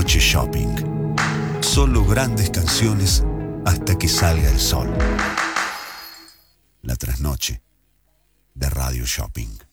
Trasnoche Shopping. Solo grandes canciones hasta que salga el sol. La trasnoche de Radio Shopping.